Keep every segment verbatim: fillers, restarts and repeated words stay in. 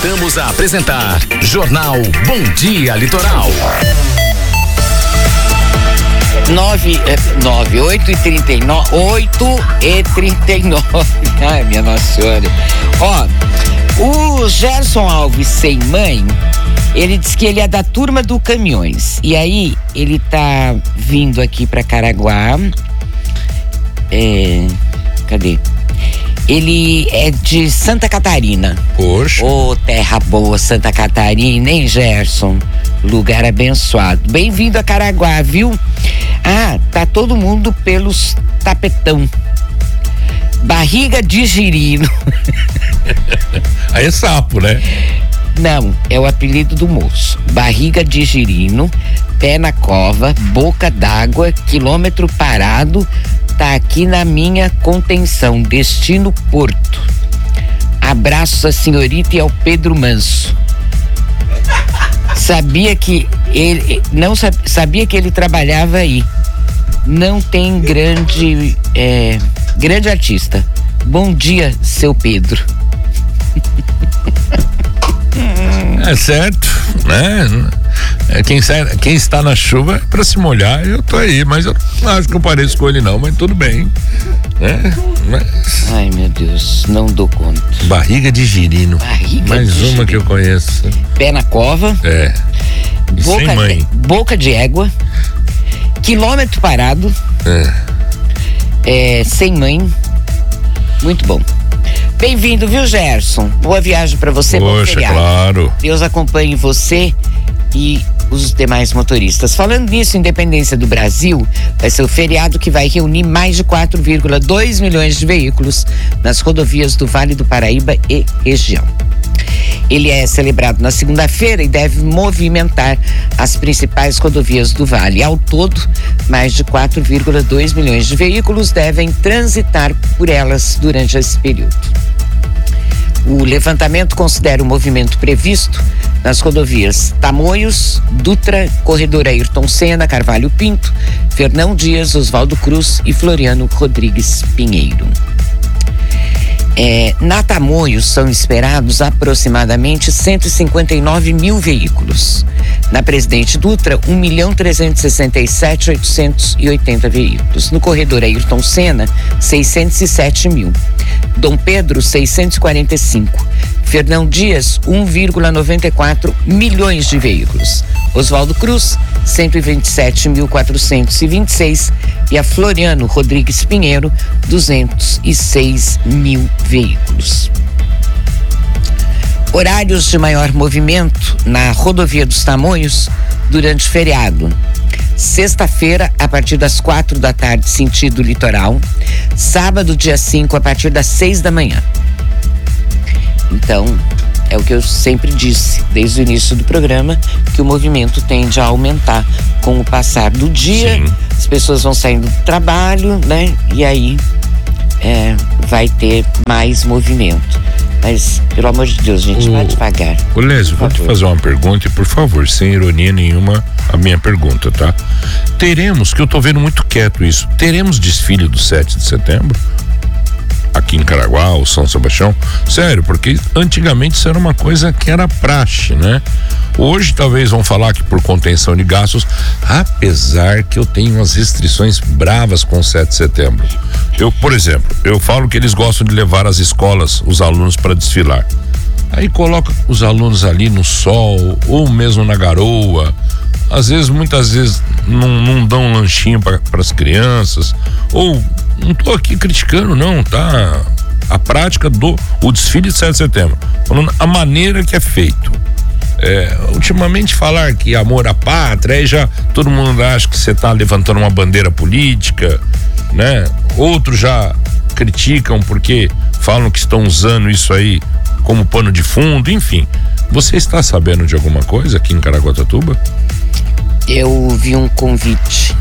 Voltamos a apresentar Jornal Bom Dia Litoral. Nove, nove, oito e trinta e nove, oito e trinta e nove. Ai, minha Nossa Senhora. Ó, o Gerson Alves sem mãe, ele disse que ele é da turma do Caminhões. E aí, ele tá vindo aqui pra Caraguá. É, cadê? Ele é de Santa Catarina. Poxa. Ô, oh, terra boa, Santa Catarina, hein, Gerson? Lugar abençoado. Bem-vindo a Caraguá, viu? Ah, tá todo mundo pelos tapetão. Barriga de girino. Aí é sapo, né? Não, é o apelido do moço. Barriga de girino, pé na cova, boca d'água, quilômetro parado, tá aqui na minha contenção, destino Porto. Abraço à senhorita e ao Pedro Manso. Sabia que ele, não sabia que ele trabalhava aí. Não tem grande, é, grande artista. Bom dia, seu Pedro. É certo, né? Quem, sai, quem está na chuva é pra se molhar, eu tô aí, mas eu não acho que eu pareço com ele não, mas tudo bem, né? Mas... Ai, meu Deus, não dou conta. Barriga de girino. Barriga mais de uma girino. que eu conheço. Pé na cova. É. E boca, sem mãe. Boca de égua. Quilômetro parado. É. É, sem mãe. Muito bom. Bem-vindo, viu, Gerson? Boa viagem pra você, bom Poxa, feriado. claro. Deus acompanhe você e os demais motoristas. Falando nisso, Independência do Brasil vai ser o feriado que vai reunir mais de quatro vírgula dois milhões de veículos nas rodovias do Vale do Paraíba e região. Ele é celebrado na segunda-feira e deve movimentar as principais rodovias do Vale. Ao todo, mais de quatro vírgula dois milhões de veículos devem transitar por elas durante esse período. O levantamento considera o movimento previsto nas rodovias Tamoios, Dutra, Corredor Ayrton Senna, Carvalho Pinto, Fernão Dias, Oswaldo Cruz e Floriano Rodrigues Pinheiro. É, na Tamoios são esperados aproximadamente cento e cinquenta e nove mil veículos. Na Presidente Dutra, um milhão trezentos e sessenta e sete mil oitocentos e oitenta veículos. No corredor Ayrton Senna, seiscentos e sete mil. Dom Pedro, seiscentos e quarenta e cinco. Fernão Dias, um vírgula noventa e quatro milhões de veículos. Oswaldo Cruz, cento e vinte e sete mil quatrocentos e vinte e seis. E a Floriano Rodrigues Pinheiro, duzentos e seis mil veículos. Horários de maior movimento na rodovia dos Tamoios durante o feriado. Sexta-feira, a partir das quatro da tarde, sentido litoral. Sábado, dia cinco, a partir das seis da manhã. Então, é o que eu sempre disse desde o início do programa, que o movimento tende a aumentar com o passar do dia. Sim. As pessoas vão saindo do trabalho, né? E aí é, vai ter mais movimento. Mas, pelo amor de Deus, gente, vai devagar. Ô, Lésio, vou te fazer uma pergunta e, por favor, sem ironia nenhuma, a minha pergunta, tá? Teremos, que eu tô vendo muito quieto isso, teremos desfile do sete de setembro? Aqui em Caraguá, ou São Sebastião? Sério, porque antigamente isso era uma coisa que era praxe, né? Hoje talvez vão falar que por contenção de gastos, apesar que eu tenho umas restrições bravas com o sete de setembro. Eu, por exemplo, eu falo que eles gostam de levar as escolas, os alunos para desfilar. Aí coloca os alunos ali no sol, ou mesmo na garoa. Às vezes, muitas vezes, não, não dão um lanchinho para as crianças. Ou, não tô aqui criticando, não, tá? A prática do o desfile de sete de setembro. Falando a maneira que é feito. É, ultimamente falar que amor à pátria, aí já todo mundo acha que você está levantando uma bandeira política, né? Outros já criticam porque falam que estão usando isso aí como pano de fundo, enfim. Você está sabendo de alguma coisa aqui em Caraguatatuba? Eu vi um convite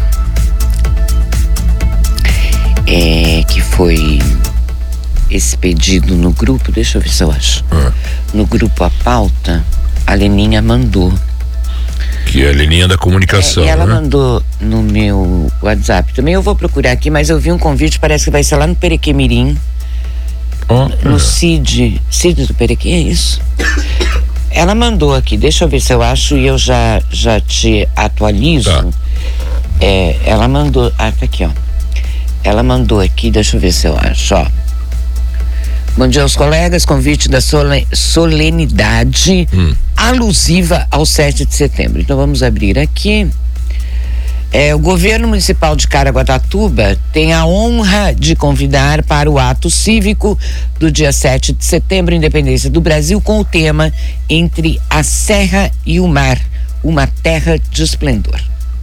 é, que foi expedido no grupo, deixa eu ver se eu acho. Ah. No grupo A Pauta, a Leninha mandou. Que é a Leninha da comunicação, é, e ela né? mandou no meu WhatsApp. Também eu vou procurar aqui, mas eu vi um convite, parece que vai ser lá no Perequemirim. Oh, no é. C I D, C I D do Perequim, é isso? Ela mandou aqui, deixa eu ver se eu acho e eu já, já te atualizo. Tá. É, ela mandou, ah, tá aqui, ó. Ela mandou aqui, deixa eu ver se eu acho, ó. Bom dia aos colegas, convite da sole, solenidade hum. alusiva ao sete de setembro. Então vamos abrir aqui. É, o governo municipal de Caraguatatuba tem a honra de convidar para o ato cívico do dia sete de setembro, Independência do Brasil, com o tema Entre a Serra e o Mar, uma terra de esplendor.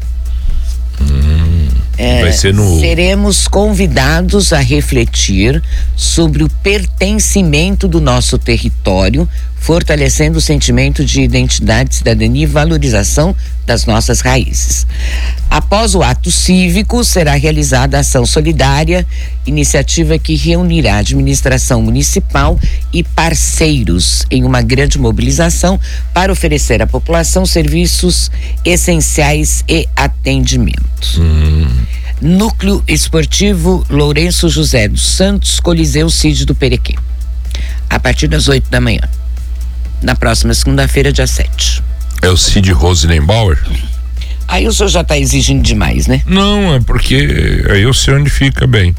Hum, é, vai ser no... Seremos convidados a refletir sobre o pertencimento do nosso território, fortalecendo o sentimento de identidade, cidadania e valorização das nossas raízes. Após o ato cívico, será realizada a ação solidária, iniciativa que reunirá a administração municipal e parceiros em uma grande mobilização para oferecer à população serviços essenciais e atendimento. Hum. Núcleo Esportivo Lourenço José dos Santos, Coliseu Cid do Perequê. A partir das oito da manhã. Na próxima segunda-feira, dia sete. É o Cid Rosenbauer? Aí o senhor já está exigindo demais, né? Não, é porque aí eu sei onde fica bem.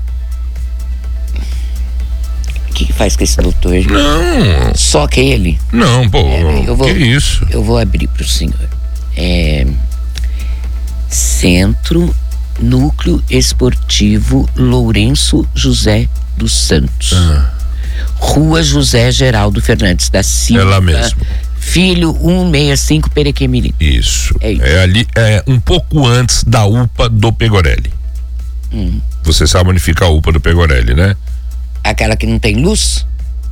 O que, que faz com esse doutor? Não. Só que ele? Não, pô, é, eu vou, que isso? Eu vou abrir para o senhor. É, Centro Núcleo Esportivo Lourenço José dos Santos. Ah. Rua José Geraldo Fernandes da Silva. É lá mesmo. Filho cento e sessenta e cinco Perequê-Mirim. Isso. É isso. É ali, é um pouco antes da U P A do Pegorelli. Hum. Você sabe onde fica a U P A do Pegorelli, né? Aquela que não tem luz?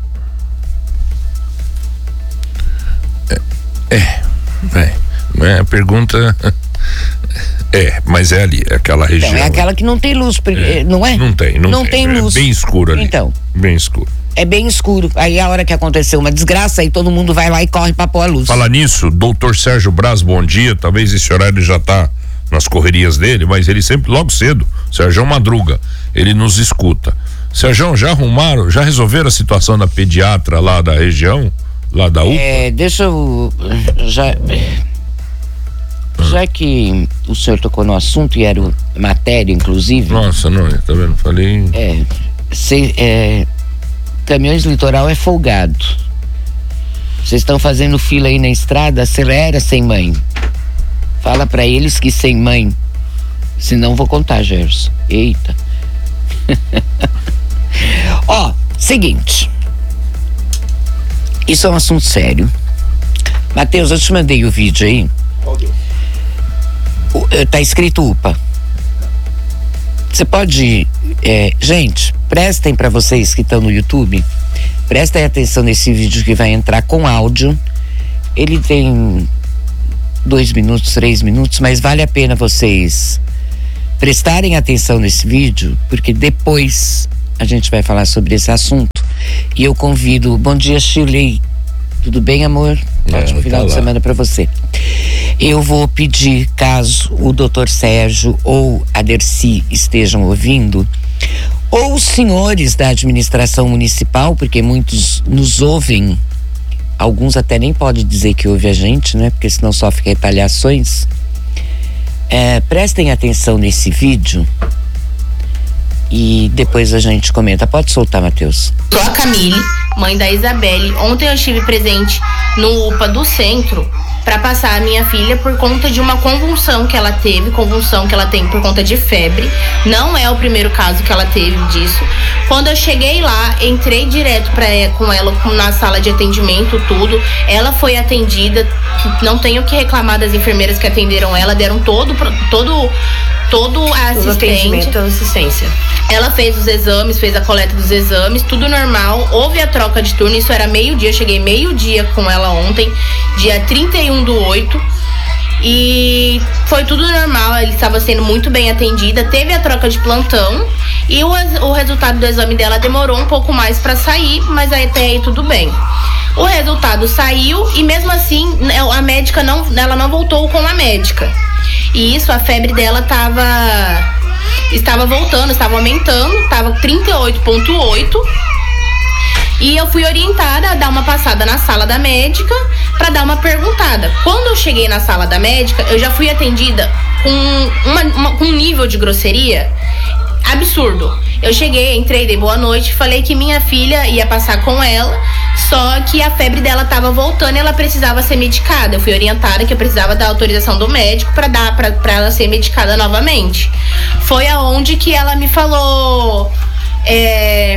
É. É. é a pergunta. É, mas é ali, é aquela região. Então, é aquela que não tem luz, é. não é? Não tem, não, não tem. tem luz. É bem escuro ali. Então. Bem escuro. É bem escuro. Aí a hora que aconteceu uma desgraça, aí todo mundo vai lá e corre pra pôr a luz. Falar nisso, doutor Sérgio Braz, bom dia. Talvez esse horário já tá nas correrias dele, mas ele sempre, logo cedo, Sérgio madruga, ele nos escuta. Sérgio, já arrumaram, já resolveram a situação da pediatra lá da região, lá da U P A? É, deixa eu, já, já que o senhor tocou no assunto e era matéria, inclusive. Nossa, não, tá vendo? Falei. É, se, é, Caminhões Litoral é folgado. Vocês estão fazendo fila aí na estrada, acelera sem mãe. Fala pra eles que sem mãe. Senão vou contar, Gerson. Eita. Ó, seguinte. Isso é um assunto sério. Matheus, eu te mandei o vídeo aí. O, tá escrito U P A. Você pode, é, gente, prestem para vocês que estão no YouTube, prestem atenção nesse vídeo que vai entrar com áudio. Ele tem dois minutos, três minutos, mas vale a pena vocês prestarem atenção nesse vídeo, porque depois a gente vai falar sobre esse assunto. E eu convido, bom dia, Shirley. Tudo bem, amor? Ótimo é, final tá de semana para você. Eu vou pedir, caso o doutor Sérgio ou a Dercy estejam ouvindo, ou os senhores da administração municipal, porque muitos nos ouvem, alguns até nem podem dizer que ouve a gente, né? Porque senão sofre retaliações. É, prestem atenção nesse vídeo e depois a gente comenta. Pode soltar, Matheus. Sou a Camille, mãe da Isabelle. Ontem eu estive presente no U P A do centro para passar a minha filha por conta de uma convulsão que ela teve, convulsão que ela tem por conta de febre. Não é o primeiro caso que ela teve disso. Quando eu cheguei lá, entrei direto pra, com ela na sala de atendimento, tudo. Ela foi atendida, não tenho o que reclamar das enfermeiras que atenderam ela, deram todo, todo, todo a assistente. A assistência. Ela fez os exames, fez a coleta dos exames, tudo normal. Houve a troca de turno, isso era meio-dia, eu cheguei meio-dia com ela ontem, dia trinta e um do oito. E foi tudo normal, ela estava sendo muito bem atendida. Teve a troca de plantão e o, o resultado do exame dela demorou um pouco mais para sair, mas aí até aí tudo bem. O resultado saiu e mesmo assim a médica não, ela não voltou com a médica. E isso, a febre dela tava, estava voltando, estava aumentando, estava trinta e oito ponto oito. E eu fui orientada a dar uma passada na sala da médica para dar uma perguntada. Quando eu cheguei na sala da médica, eu já fui atendida com, uma, uma, com um nível de grosseria absurdo. Eu cheguei, entrei, dei boa noite, falei que minha filha ia passar com ela, só que a febre dela tava voltando e ela precisava ser medicada. Eu fui orientada que eu precisava da autorização do médico para dar para para ela ser medicada novamente. Foi aonde que ela me falou, é...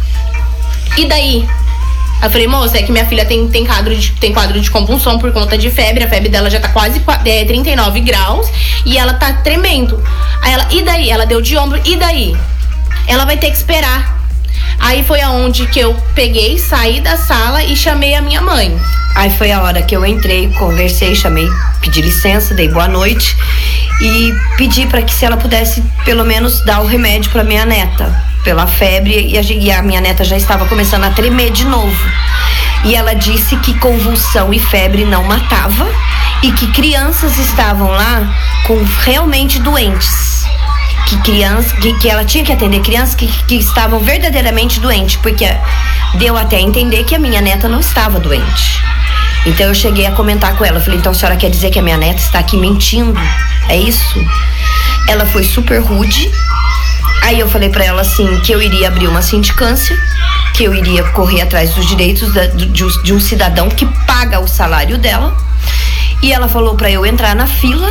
e daí? Eu falei, moça, é que minha filha tem, tem, quadro de, tem quadro de convulsão por conta de febre. A febre dela já tá quase é, trinta e nove graus e ela tá tremendo. Aí ela, e daí? Ela deu de ombro, e daí? Ela vai ter que esperar. Aí foi aonde que eu peguei, saí da sala e chamei a minha mãe. Aí foi a hora que eu entrei, conversei, chamei, pedi licença, dei boa noite e pedi para que se ela pudesse pelo menos dar o remédio para minha neta, pela febre, e a, e a minha neta já estava começando a tremer de novo. E ela disse que convulsão e febre não matava e que crianças estavam lá com realmente doentes. Que, criança, que, que ela tinha que atender crianças que, que estavam verdadeiramente doentes, porque deu até a entender que a minha neta não estava doente. Então eu cheguei a comentar com ela, falei, então a senhora quer dizer que a minha neta está aqui mentindo? É isso? Ela foi super rude. Aí eu falei pra ela assim, que eu iria abrir uma sindicância, que eu iria correr atrás dos direitos da, de, de um cidadão que paga o salário dela. E ela falou pra eu entrar na fila.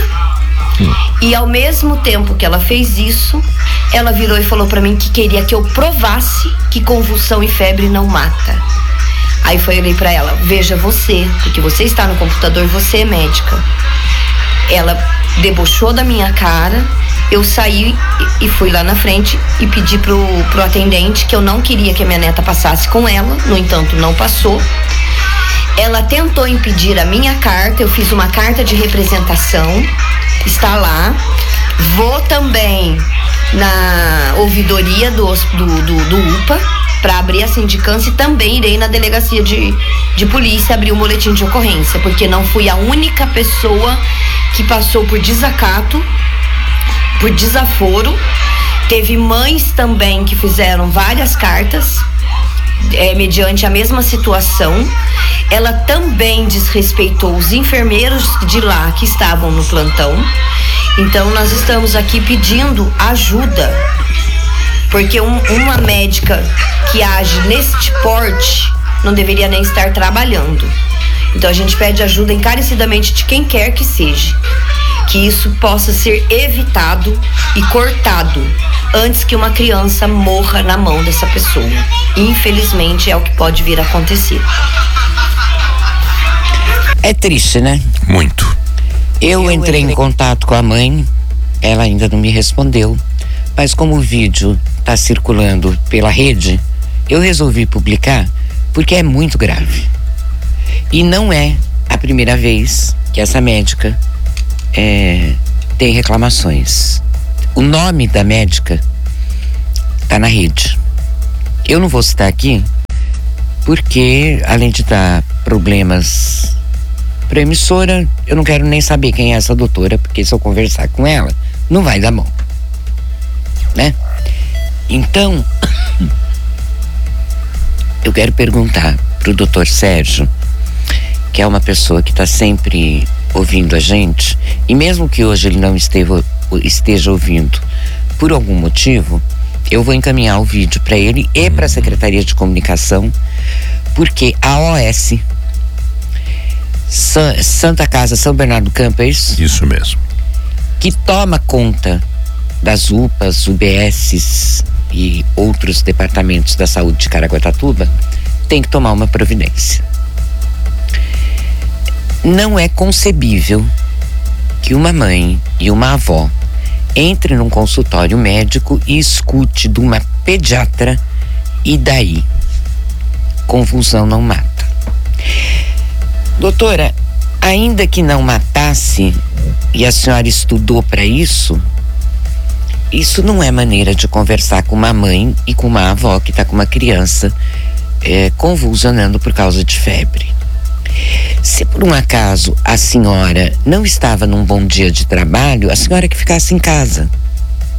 E ao mesmo tempo que ela fez isso, ela virou e falou pra mim que queria que eu provasse que convulsão e febre não mata. Aí foi eu olhei pra ela, veja você, porque você está no computador, você é médica. Ela debochou da minha cara, eu saí e fui lá na frente e pedi pro, pro atendente que eu não queria que a minha neta passasse com ela, no entanto não passou. Ela tentou impedir a minha carta, eu fiz uma carta de representação, está lá. Vou também na ouvidoria do, do, do, do U P A para abrir a sindicância e também irei na delegacia de, de polícia abrir um boletim de ocorrência, porque não fui a única pessoa que passou por desacato, por desaforo. Teve mães também que fizeram várias cartas é, mediante a mesma situação. Ela também desrespeitou os enfermeiros de lá que estavam no plantão. Então nós estamos aqui pedindo ajuda, porque um, uma médica que age neste porte não deveria nem estar trabalhando. Então a gente pede ajuda encarecidamente de quem quer que seja, que isso possa ser evitado e cortado antes que uma criança morra na mão dessa pessoa. Infelizmente é o que pode vir a acontecer. É triste, né? Muito. Eu, Eu entrei em entrei- contato com a mãe, ela ainda não me respondeu, mas como o vídeo está circulando pela rede, eu resolvi publicar porque é muito grave. E não é a primeira vez que essa médica é, tem reclamações. O nome da médica está na rede. Eu não vou citar aqui porque, além de dar problemas para a emissora, eu não quero nem saber quem é essa doutora, porque se eu conversar com ela, não vai dar bom, né? Então, eu quero perguntar pro doutor Sérgio, que é uma pessoa que está sempre ouvindo a gente, e mesmo que hoje ele não esteve, esteja ouvindo por algum motivo, eu vou encaminhar o vídeo para ele e para a Secretaria de Comunicação, porque a O S Sa- Santa Casa São Bernardo do Campo, é isso? Isso mesmo. Que toma conta das U P As, U B Ss e outros departamentos da saúde de Caraguatatuba, tem que tomar uma providência. Não é concebível que uma mãe e uma avó entre num consultório médico e escute de uma pediatra, e daí? Convulsão não mata. Doutora, ainda que não matasse, e a senhora estudou para isso, isso não é maneira de conversar com uma mãe e com uma avó que está com uma criança é, convulsionando por causa de febre. Se por um acaso a senhora não estava num bom dia de trabalho, a senhora que ficasse em casa.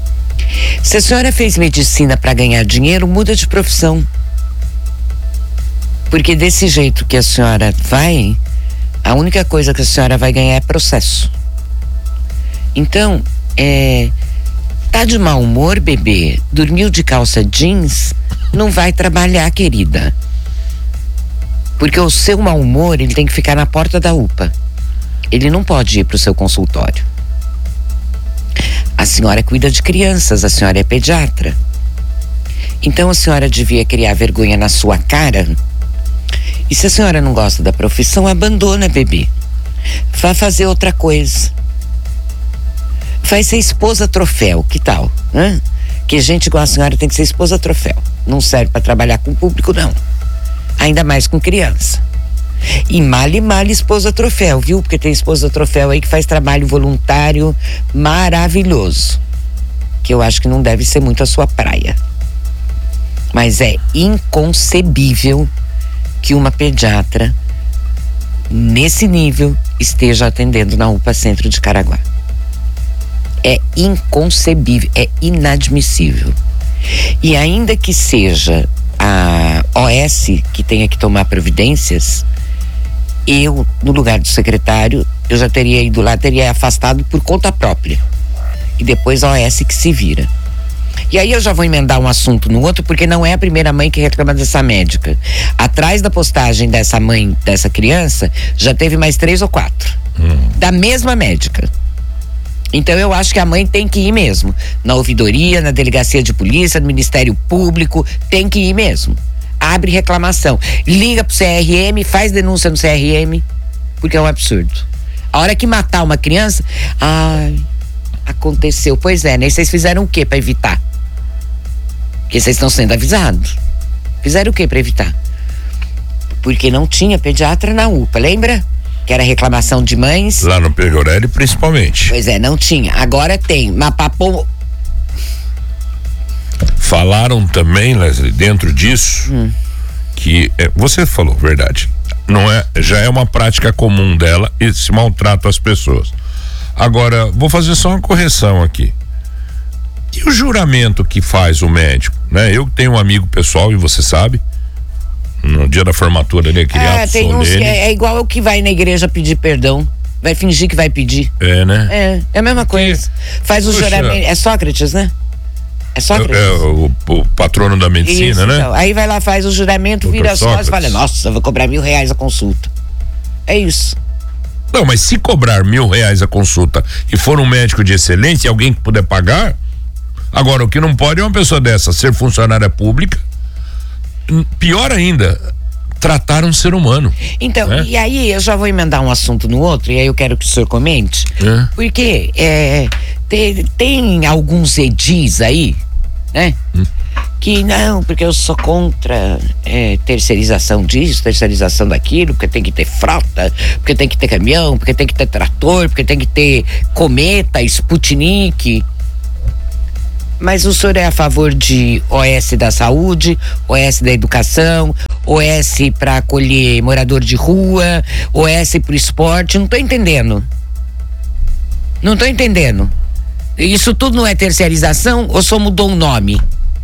Se a senhora fez medicina para ganhar dinheiro, muda de profissão. Porque desse jeito que a senhora vai, a única coisa que a senhora vai ganhar é processo. Então, é, tá de mau humor, bebê, dormiu de calça jeans, não vai trabalhar, querida. Porque o seu mau humor, ele tem que ficar na porta da U P A. Ele não pode ir pro seu consultório. A senhora cuida de crianças, a senhora é pediatra. Então a senhora devia criar vergonha na sua cara. E se a senhora não gosta da profissão, abandona, bebê. Vá fazer outra coisa. Vai ser esposa troféu, que tal? Hã? Que gente igual a senhora tem que ser esposa troféu. Não serve para trabalhar com público, não. Ainda mais com criança. E male, male esposa troféu, viu? Porque tem esposa troféu aí que faz trabalho voluntário maravilhoso. Que eu acho que não deve ser muito a sua praia. Mas é inconcebível que uma pediatra nesse nível esteja atendendo na U P A Centro de Caraguá. É inconcebível, é inadmissível. E ainda que seja a O S que tenha que tomar providências, eu, no lugar do secretário, eu já teria ido lá, teria afastado por conta própria. E depois a O S que se vira. E aí eu já vou emendar um assunto no outro, porque não é a primeira mãe que reclama dessa médica. Atrás da postagem dessa mãe, dessa criança, já teve mais três ou quatro. Hum. Da mesma médica. Então eu acho que a mãe tem que ir mesmo. Na ouvidoria, na delegacia de polícia, no Ministério Público, tem que ir mesmo. Abre reclamação. Liga pro C R M, faz denúncia no C R M, porque é um absurdo. A hora que matar uma criança, ai, aconteceu. Pois é, né? E vocês fizeram o que pra evitar? Porque vocês estão sendo avisados. Fizeram o que pra evitar? Porque não tinha pediatra na U P A, lembra? Que era reclamação de mães. Lá no Pegorelli, principalmente. Pois é, não tinha. Agora tem. Mapapô. Falaram também, Leslie, dentro disso, hum. que é, você falou, verdade. Não é, já é uma prática comum dela esse maltrato às pessoas. Agora, vou fazer só uma correção aqui. E o juramento que faz o médico, né? Eu tenho um amigo pessoal, e você sabe, no dia da formatura ele é criado. Ah, tem uns que é, é igual o que vai na igreja pedir perdão. Vai fingir que vai pedir. É, né? É, é a mesma coisa. Faz o Puxa. juramento. É Sócrates, né? É Sócrates? É, é o, o patrono da medicina, Isso, né? Então. Aí vai lá, faz o juramento, doutor vira as costas e fala, nossa, vou cobrar mil reais a consulta. É isso. Não, mas se cobrar mil reais a consulta e for um médico de excelência, alguém que puder pagar, agora o que não pode é uma pessoa dessa ser funcionária pública, pior ainda, tratar um ser humano. Então, né? E aí eu já vou emendar um assunto no outro, e aí eu quero que o senhor comente, é. porque é, tem, tem alguns edis aí, né? Hum. Que não, porque eu sou contra é, terceirização disso, terceirização daquilo, porque tem que ter frota, porque tem que ter caminhão, porque tem que ter trator, porque tem que ter cometa, Sputnik. Mas o senhor é a favor de O S da saúde, O S da educação, O S para acolher morador de rua, O S pro esporte? Não tô entendendo. Não tô entendendo. Isso tudo não é terceirização ou só mudou um nome?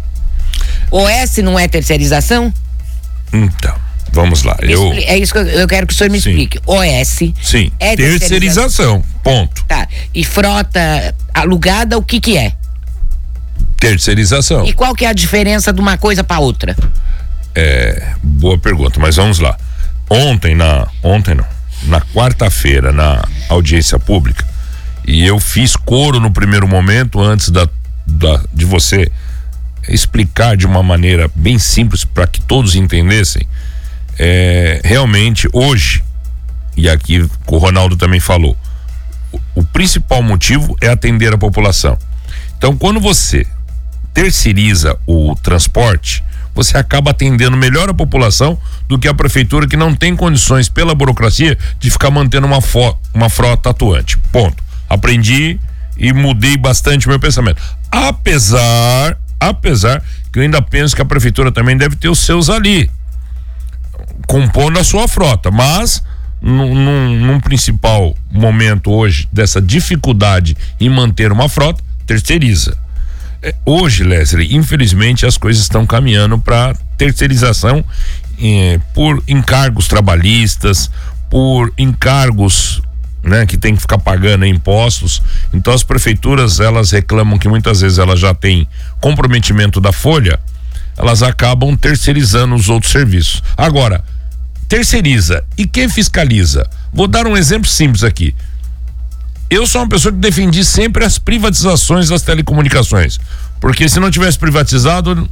O S não é terceirização? Então, vamos lá. Eu... É isso que eu, eu quero que o senhor me Sim. explique. O S Sim. é terceirização. terceirização, ponto. Tá. E frota alugada, o que que é? Terceirização. E qual que é a diferença de uma coisa para outra? É, boa pergunta, mas vamos lá. Ontem na, ontem não, na quarta-feira na audiência pública, e eu fiz coro no primeiro momento antes da, da de você explicar de uma maneira bem simples para que todos entendessem. É, realmente hoje, e aqui o Ronaldo também falou, o, o principal motivo é atender a população. Então, quando você terceiriza o transporte, você acaba atendendo melhor a população do que a prefeitura, que não tem condições pela burocracia de ficar mantendo uma, fo- uma frota atuante. Ponto. Aprendi e mudei bastante meu pensamento. Apesar, apesar que eu ainda penso que a prefeitura também deve ter os seus ali, compondo a sua frota, mas num, num, num principal momento hoje dessa dificuldade em manter uma frota, terceiriza. Hoje, Leslie, infelizmente as coisas estão caminhando para terceirização eh, por encargos trabalhistas, por encargos, né, que tem que ficar pagando impostos. Então as prefeituras, elas reclamam que muitas vezes elas já têm comprometimento da folha, elas acabam terceirizando os outros serviços. Agora, terceiriza e quem fiscaliza? Vou dar um exemplo simples aqui. Eu sou uma pessoa que defendi sempre as privatizações das telecomunicações, porque se não tivesse privatizado,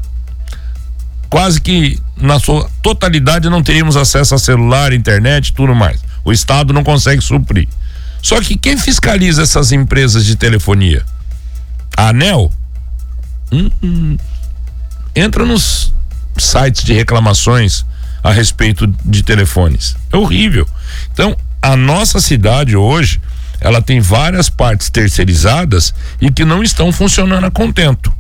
quase que na sua totalidade não teríamos acesso a celular, internet e tudo mais. O Estado não consegue suprir. Só que quem fiscaliza essas empresas de telefonia? A ANEL? Hum, hum, entra nos sites de reclamações a respeito de telefones. É horrível. Então, a nossa cidade hoje, ela tem várias partes terceirizadas e que não estão funcionando a contento.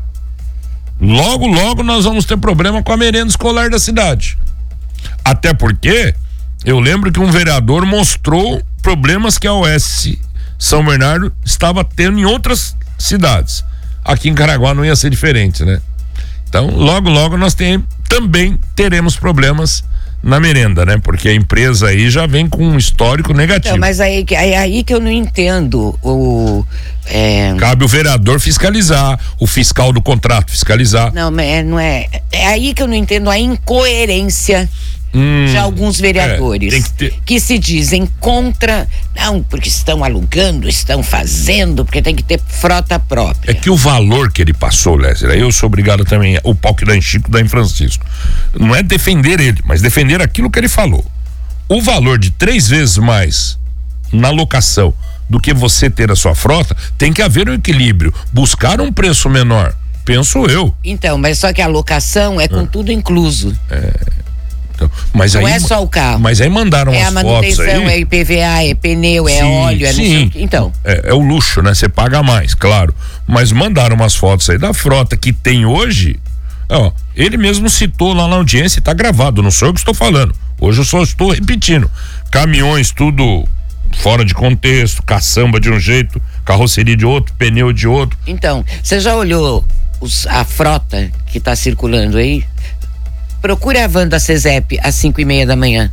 Logo, logo nós vamos ter problema com a merenda escolar da cidade. Até porque eu lembro que um vereador mostrou problemas que a O S São Bernardo estava tendo em outras cidades. Aqui em Caraguá não ia ser diferente, né? Então, logo, logo nós tem, também teremos problemas na merenda, né? Porque a empresa aí já vem com um histórico negativo. Então, mas aí, é aí que eu não entendo o... É... Cabe o vereador fiscalizar, o fiscal do contrato fiscalizar. Não, é, não é... É aí que eu não entendo a incoerência hum, de alguns vereadores é, que, ter... que se dizem contra, não, porque estão alugando, estão fazendo, porque tem que ter frota própria. É que o valor que ele passou, Lézer, aí eu sou obrigado também, o pau que dá em Chico dá em Francisco. Não é defender ele, mas defender aquilo que ele falou. O valor de três vezes mais na locação do que você ter a sua frota, tem que haver um equilíbrio, buscar um preço menor, penso eu. Então, mas só que a locação é com é. tudo incluso. É... Então, mas não aí, é só o carro. Mas aí mandaram é as fotos aí. É a manutenção, é I P V A, é pneu, sim, é óleo, é sim. não sei o que. Então. É, é o luxo, né? Você paga mais, claro. Mas mandaram umas fotos aí da frota que tem hoje. Ó, ele mesmo citou lá na audiência e tá gravado, não sou eu que estou falando. Hoje eu só estou repetindo. Caminhões, tudo fora de contexto, caçamba de um jeito, carroceria de outro, pneu de outro. Então, você já olhou os, a frota que tá circulando aí? Procure a van da CESEP às cinco e meia da manhã.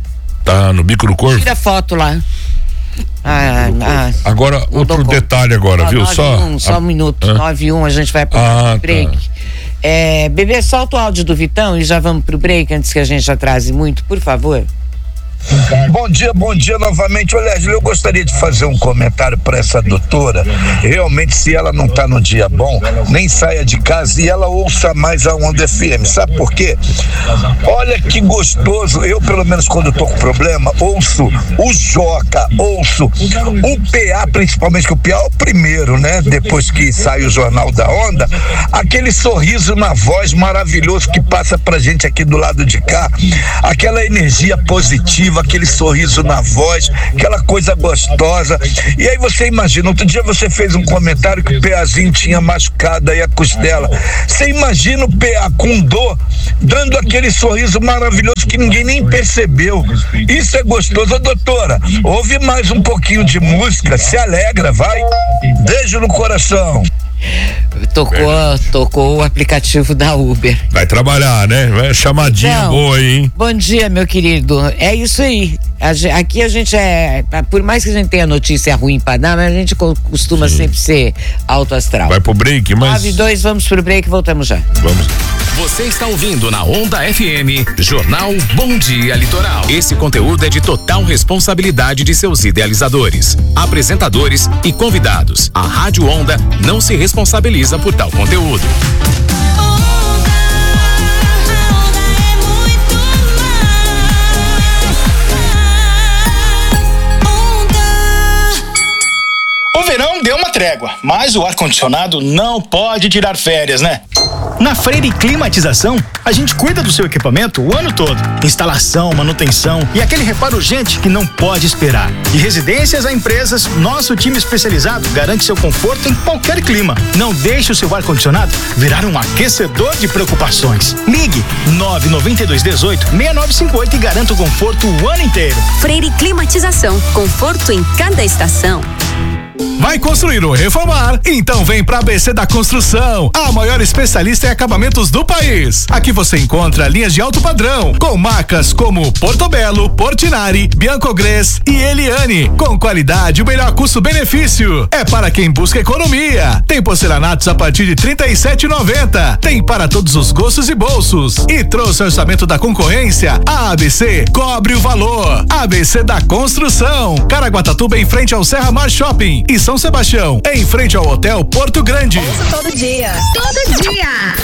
Tá no Bico do Corvo? Tira foto lá. Ah, ah, agora, outro detalhe agora, ah, viu? nove, Só um, só um minuto. Ah. nove e um, a gente vai pro ah, break. Tá. É, bebê, solta o áudio do Vitão e já vamos pro break antes que a gente atrase muito, por favor. Bom dia, bom dia novamente. Olha, eu gostaria de fazer um comentário para essa doutora. Realmente, se ela não tá no dia bom, nem saia de casa e ela ouça mais a Onda F M. Sabe por quê? Olha que gostoso. Eu, pelo menos, quando tô com problema, ouço o Joca, ouço o P A, principalmente, que o P A é o primeiro, né? Depois que sai o Jornal da Onda, aquele sorriso na voz maravilhoso que passa pra gente aqui do lado de cá, aquela energia positiva, aquele sorriso na voz, aquela coisa gostosa. E aí você imagina, outro dia você fez um comentário que o Peazinho tinha machucado aí a costela. Você imagina o P A com dor, dando aquele sorriso maravilhoso que ninguém nem percebeu. Isso é gostoso. Ô, doutora, ouve mais um pouquinho de música, se alegra, vai. Beijo no coração. Tocou, tocou o aplicativo da Uber. Vai trabalhar, né? Vai chamadinha então, boa aí, hein? Bom dia, meu querido. É isso aí. A, aqui a gente é, por mais que a gente tenha notícia ruim pra dar, mas a gente costuma Sim. sempre ser alto astral. Vai pro break, mas... nove e dois, vamos pro break e voltamos já. Vamos. Você está ouvindo na Onda F M, Jornal Bom Dia Litoral. Esse conteúdo é de total responsabilidade de seus idealizadores, apresentadores e convidados. A Rádio Onda não se responsabiliza por tal conteúdo. O verão deu uma trégua, mas o ar-condicionado não pode tirar férias, né? Na Freire Climatização, a gente cuida do seu equipamento o ano todo. Instalação, manutenção e aquele reparo urgente que não pode esperar. De residências a empresas, nosso time especializado garante seu conforto em qualquer clima. Não deixe o seu ar-condicionado virar um aquecedor de preocupações. Ligue nove nove dois um oito, seis nove cinco oito e garanta o conforto o ano inteiro. Freire Climatização, conforto em cada estação. Vai construir ou reformar? Então vem pra A B C da Construção, a maior especialista em acabamentos do país. Aqui você encontra linhas de alto padrão, com marcas como Portobello, Portinari, Biancogres e Eliane, com qualidade e o melhor custo-benefício. É para quem busca economia. Tem porcelanatos a partir de trinta e sete reais e noventa centavos. Tem para todos os gostos e bolsos. E trouxe o orçamento da concorrência. A A B C cobre o valor. A B C da Construção, Caraguatatuba em frente ao Serra Mar Shopping e São Sebastião em frente ao Hotel Porto Grande. Ouça todo dia. Todo dia.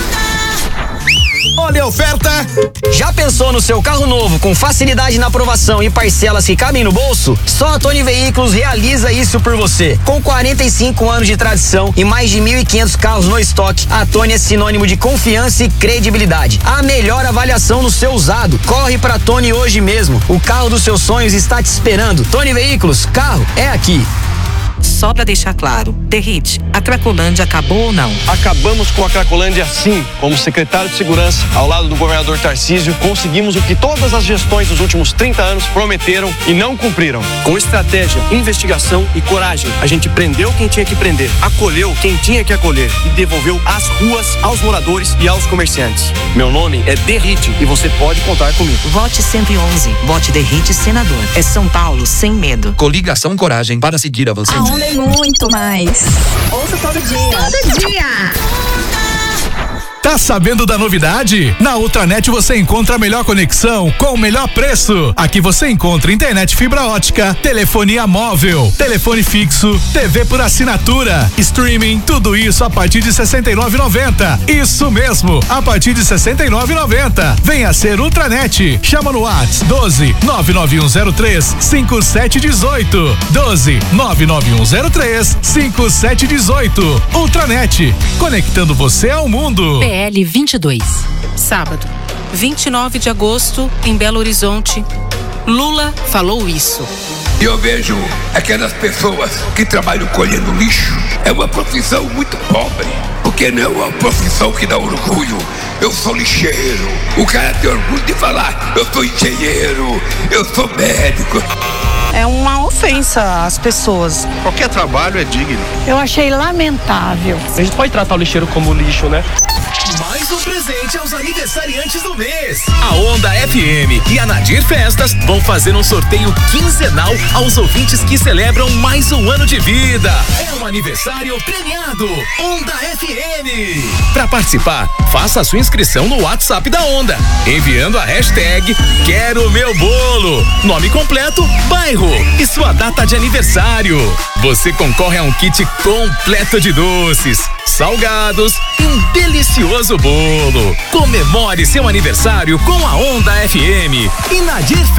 Olha a oferta! Já pensou no seu carro novo com facilidade na aprovação e parcelas que cabem no bolso? Só a Tony Veículos realiza isso por você. Com quarenta e cinco anos de tradição e mais de mil e quinhentos carros no estoque, a Tony é sinônimo de confiança e credibilidade. A melhor avaliação no seu usado. Corre pra Tony hoje mesmo. O carro dos seus sonhos está te esperando. Tony Veículos, carro é aqui. Só pra deixar claro, Derrite, a Cracolândia acabou ou não? Acabamos com a Cracolândia sim. Como secretário de Segurança, ao lado do governador Tarcísio, conseguimos o que todas as gestões dos últimos trinta anos prometeram e não cumpriram. Com estratégia, investigação e coragem, a gente prendeu quem tinha que prender, acolheu quem tinha que acolher e devolveu as ruas aos moradores e aos comerciantes. Meu nome é Derrite e você pode contar comigo. Vote cento e onze. Vote Derrite senador. É São Paulo sem medo. Coligação Coragem para seguir avançando. Onda é muito mais. Ouça todo dia. Todo dia. Tá sabendo da novidade? Na Ultranet você encontra a melhor conexão com o melhor preço. Aqui você encontra internet fibra ótica, telefonia móvel, telefone fixo, T V por assinatura, streaming, tudo isso a partir de sessenta e nove reais e noventa centavos. Isso mesmo, a partir de sessenta e nove reais e noventa centavos. Venha ser Ultranet. Chama no WhatsApp doze nove nove um zero três cinco sete um oito. doze nove nove um zero três cinco sete um oito. Ultranet, conectando você ao mundo. P L vinte e dois. Sábado, vinte e nove de agosto, em Belo Horizonte. Lula falou isso. Eu vejo aquelas pessoas que trabalham colhendo lixo. É uma profissão muito pobre, porque não é uma profissão que dá orgulho. Eu sou lixeiro. O cara tem orgulho de falar: eu sou engenheiro, eu sou médico. É uma ofensa às pessoas. Qualquer trabalho é digno. Eu achei lamentável. A gente pode tratar o lixeiro como lixo, né? Mais um presente aos aniversariantes do mês. A Onda F M e a Nadir Festas vão fazer um sorteio quinzenal aos ouvintes que celebram mais um ano de vida. É um aniversário premiado. Onda F M. Para participar, faça a sua inscrição no WhatsApp da Onda, enviando a hashtag Quero Meu Bolo, nome completo, bairro e sua data de aniversário. Você concorre a um kit completo de doces, salgados e um delicioso bolo. Comemore seu aniversário com a Onda F M e Nadir Festas.